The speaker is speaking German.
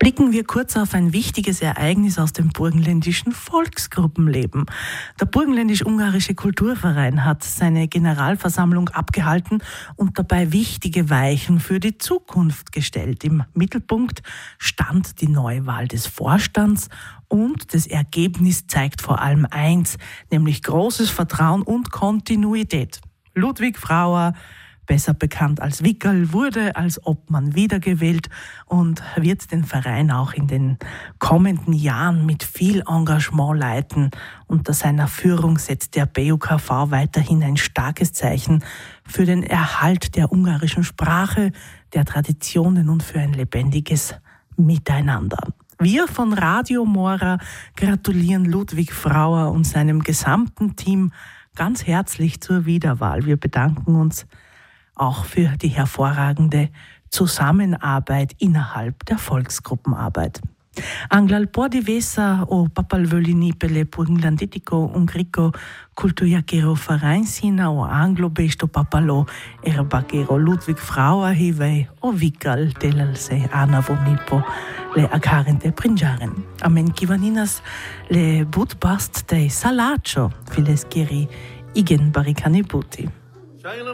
Blicken wir kurz auf ein wichtiges Ereignis aus dem burgenländischen Volksgruppenleben. Der Burgenländisch-Ungarische Kulturverein hat seine Generalversammlung abgehalten und dabei wichtige Weichen für die Zukunft gestellt. Im Mittelpunkt stand die Neuwahl des Vorstands und das Ergebnis zeigt vor allem eins, nämlich großes Vertrauen und Kontinuität. Ludwig Frauer, besser bekannt als Wickerl, wurde als Obmann wiedergewählt und wird den Verein auch in den kommenden Jahren mit viel Engagement leiten. Unter seiner Führung setzt der BUKV weiterhin ein starkes Zeichen für den Erhalt der ungarischen Sprache, der Traditionen und für ein lebendiges Miteinander. Wir von Radio Mora gratulieren Ludwig Frauer und seinem gesamten Team ganz herzlich zur Wiederwahl. Wir bedanken uns auch für die hervorragende Zusammenarbeit innerhalb der Volksgruppenarbeit. Anglal Pordivesa o Papalvölini pele Burgenlanditico Ungriko Kulturjakero Vereinsina o Anglobesto Papalo Erbakero Ludwig Frauer Hivei o Vikal Delalse Anavonipo le Akarente Prinjaren. Amen Kivaninas le Budbast de Salacho Fileskiri Igen Barikani Buti.